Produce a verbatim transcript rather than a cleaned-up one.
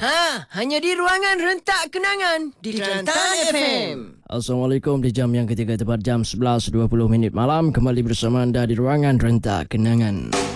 Ha, hanya di ruangan rentak kenangan di Kelantan F M. Assalamualaikum, di jam yang ketiga tepat jam sebelas dua puluh minit malam. Kembali bersama anda di ruangan rentak kenangan.